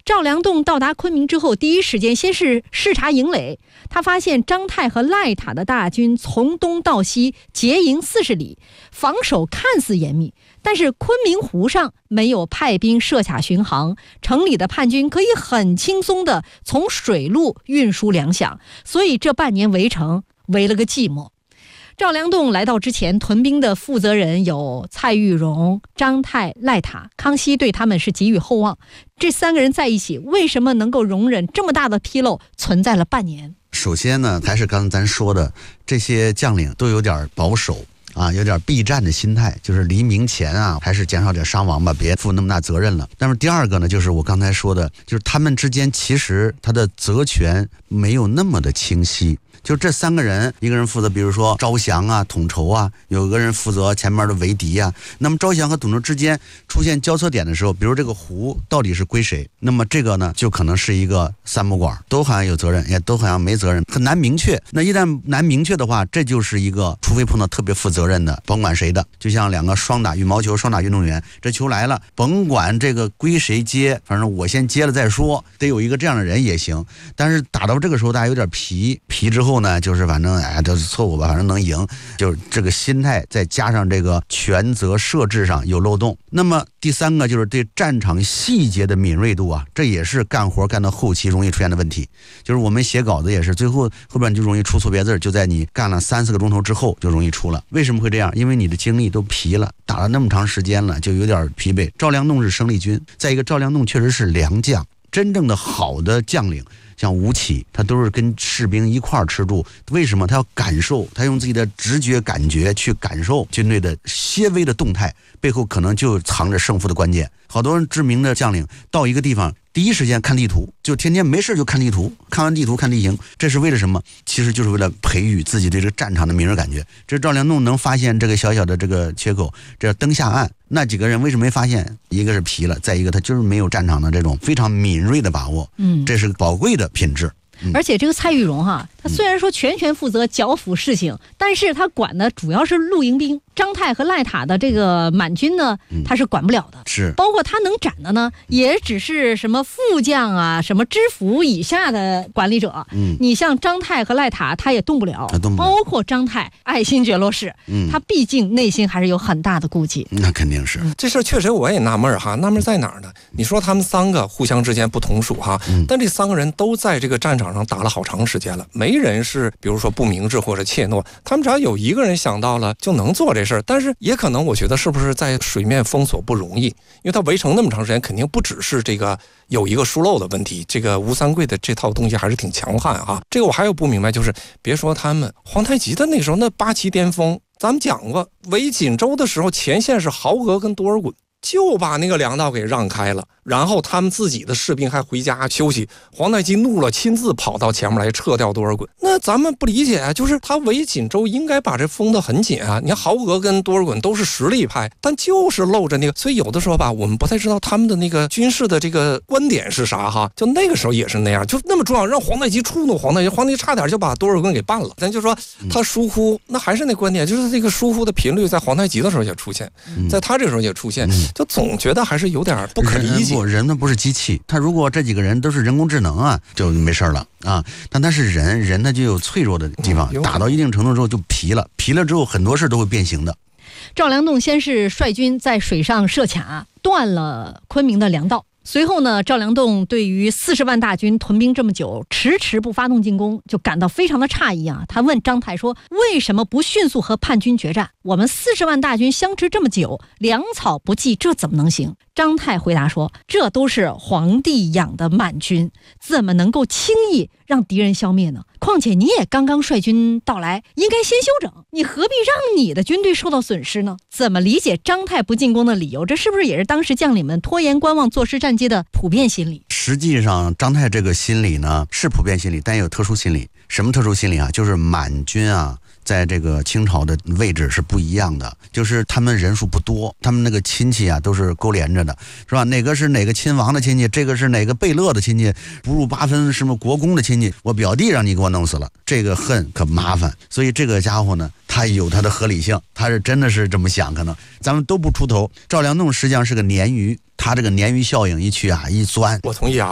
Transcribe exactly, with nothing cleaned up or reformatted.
赵良栋到达昆明之后，第一时间先是视察营垒，他发现张太和赖塔的大军从东到西结营四十里，防守看似严密，但是昆明湖上没有派兵设卡巡航，城里的叛军可以很轻松地从水路运输粮饷，所以这半年围城围了个寂寞。赵良栋来到之前，屯兵的负责人有蔡玉荣、张太、赖塔，康熙对他们是寄予厚望。这三个人在一起，为什么能够容忍这么大的纰漏存在了半年？ 首先呢，还是刚才咱说的，这些将领都有点保守啊，有点避战的心态，就是黎明前啊，还是减少点伤亡吧，别负那么大责任了。但是第二个呢，就是我刚才说的，就是他们之间其实他的责权没有那么的清晰。就这三个人，一个人负责比如说招降啊、统筹啊，有个人负责前面的围敌啊。那么招降和统筹之间出现交错点的时候，比如这个湖到底是归谁，那么这个呢就可能是一个三不管，都好像有责任，也都好像没责任，很难明确。那一旦难明确的话，这就是一个除非碰到特别负责任的，甭管谁的，就像两个双打羽毛球双打运动员，这球来了，甭管这个归谁接，反正我先接了再说，得有一个这样的人也行。但是打到这个时候大家有点皮皮之后呢，就是反正哎，这是错误吧，反正能赢，就是这个心态，再加上这个权责设置上有漏洞。那么第三个就是对战场细节的敏锐度啊，这也是干活干到后期容易出现的问题。就是我们写稿子也是，最后后边就容易出错别字，就在你干了三四个钟头之后就容易出了。为什么会这样？因为你的精力都疲了，打了那么长时间了，就有点疲惫。赵良栋是生力军，再一个赵良栋确实是良将，真正的好的将领。像吴起，他都是跟士兵一块儿吃住，为什么？他要感受，他用自己的直觉感觉去感受军队的些微的动态，背后可能就藏着胜负的关键。好多人知名的将领到一个地方，第一时间看地图，就天天没事就看地图，看完地图看地形，这是为了什么？其实就是为了培育自己对这个战场的敏锐感觉。这赵良栋能发现这个小小的这个缺口，这灯下岸，那几个人为什么没发现？一个是疲了，再一个他就是没有战场的这种非常敏锐的把握，嗯，这是宝贵的品质。 嗯、而且这个蔡玉荣哈，他虽然说全权负责剿抚事情，嗯、但是他管的主要是露营兵。张太和赖塔的这个满军呢，他是管不了的， 是包括他能斩的呢，也只是什么副将啊、什么知府以下的管理者。嗯，你像张太和赖塔，他也动不了，动不了包括张太爱新觉罗氏，嗯，他毕竟内心还是有很大的顾忌。 那肯定是， 嗯、这事确实我也纳闷哈，纳闷在哪儿呢？你说他们三个互相之间不同属哈，嗯、但这三个人都在这个战场上打了好长时间了，没人是比如说不明智或者怯懦，他们只要有一个人想到了就能做这事儿，但是也可能我觉得是不是在水面封锁不容易，因为他围城那么长时间，肯定不只是这个有一个疏漏的问题，这个吴三桂的这套东西还是挺强悍啊。这个我还有不明白，就是别说他们皇太极的那时候那八旗巅峰，咱们讲过围锦州的时候，前线是豪格跟多尔衮，就把那个粮道给让开了，然后他们自己的士兵还回家休息，皇太极怒了，亲自跑到前面来撤掉多尔衮。那咱们不理解啊，就是他围锦州应该把这封得很紧啊。你看豪格跟多尔衮都是实力派，但就是露着那个，所以有的时候吧，我们不太知道他们的那个军事的这个观点是啥哈。就那个时候也是那样，就那么重要，让皇太极触怒皇太极，皇太极差点就把多尔衮给办了。咱就说他疏忽，那还是那观点，就是这个疏忽的频率在皇太极的时候也出现，在他这个时候也出现，就总觉得还是有点不可理解。 人人呢不是机器，他如果这几个人都是人工智能啊，就没事了啊。但他是人，人他就有脆弱的地方，打到一定程度之后就疲了，疲了之后很多事都会变形的。 赵良栋先是率军在水上设卡，断了昆明的粮道。随后呢，赵良栋对于四十万大军屯兵这么久，迟迟不发动进攻，就感到非常的诧异啊。他问张太说：“为什么不迅速和叛军决战？我们四十万大军相持这么久，粮草不济，这怎么能行？”张太回答说：“这都是皇帝养的满军，怎么能够轻易让敌人消灭呢？况且你也刚刚率军到来，应该先休整，你何必让你的军队受到损失呢？”怎么理解张太不进攻的理由？这是不是也是当时将领们拖延观望、坐失战机的普遍心理？ 实际上，张太这个心理呢是普遍心理，但也有特殊心理。什么特殊心理啊？就是满军啊，在这个清朝的位置是不一样的，就是他们人数不多，他们那个亲戚啊都是勾连着的，是吧？哪个是哪个亲王的亲戚，这个是哪个贝勒的亲戚，不入八分什么国公的亲戚，我表弟让你给我弄死了，这个恨可麻烦。所以这个家伙呢，他有他的合理性，他是真的是这么想，可能咱们都不出头。赵良栋实际上是个鲶鱼，他这个鲶鱼效应一去啊一钻， 我同意啊。